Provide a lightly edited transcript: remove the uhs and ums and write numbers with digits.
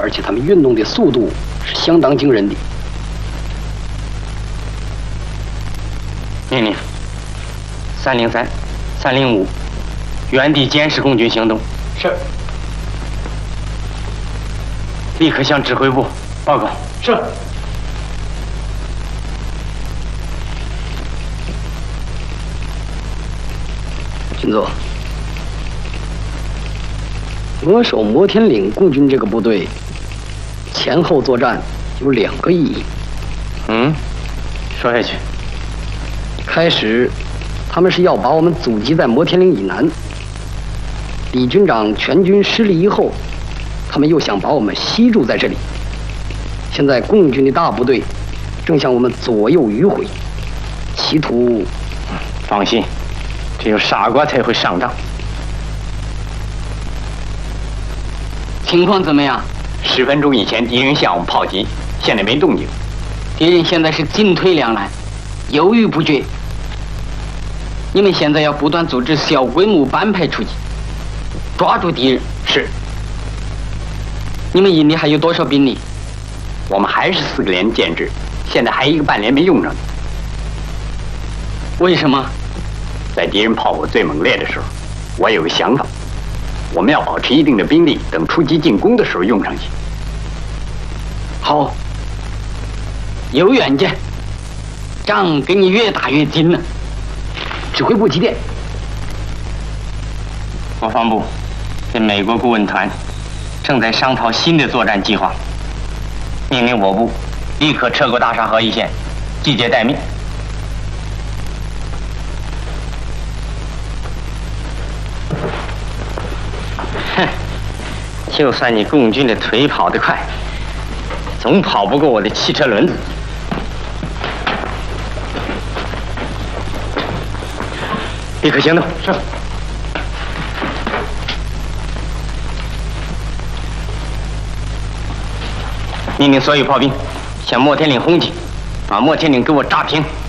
而且他们运动的速度是相当惊人的。 命令303、305，原地监视共军行动。 是。 立刻向指挥部报告。 是。军座，扼守摩天岭共军这个部队前后作战有2个意义。 说下去。 开始，他们是要把我们阻击在摩天岭以南。李军长全军失利以后，他们又想把我们吸住在这里。现在共军的大部队正向我们左右迂回，企图…… 放心，只有傻瓜才会上当。 情况怎么样 ？10分钟以前敌人向我们炮击，现在没动静。 敌人现在是进退两难，犹豫不决。你们现在要不断组织小规模班排出击，抓住敌人。 是。 你们营里还有多少兵力？ 我们还是4个连建制，现在还1个半连没用上。 为什么？ 在敌人炮火最猛烈的时候，我有个想法，我们要保持一定的兵力，等出击进攻的时候用上去。 好，有远见，仗跟你越打越近了。 指挥部几点？ 国防部跟美国顾问团正在商讨新的作战计划，命令我部立刻撤过大沙河一线，集结待命。哼，就算你共军的腿跑得快，总跑不过我的汽车轮子。立刻行动。 是。 命令所有炮兵向摩天岭轰击，把摩天岭给我炸平。